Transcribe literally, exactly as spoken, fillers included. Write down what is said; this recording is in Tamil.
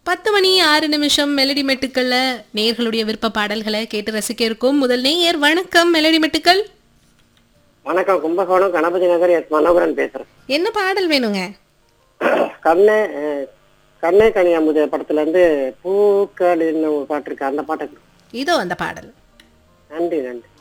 பத்து மணி ஆறு நிமிஷம் மெலடி மெட்டுக்கள்ல நேர்களுடைய விருப்ப பாடல்களை கேட்டு ரசிக்க இருக்கும். முதல் நேயர் வணக்கம். மெலடி மெட்டுக்கள். வணக்கம். கும்பகோணம் கணபதி நகர் எஸ் மனோகரன் பேசுறேன். என்ன பாடல் வேணுங்க? கண்ணே அஹ், கண்ணே கனியாமுத படத்துல இருந்து பூக்களின்னு ஒரு பாட்டு இருக்கு, அந்த பாட்டை. இதோ அந்த பாடல். நன்றி நன்றி.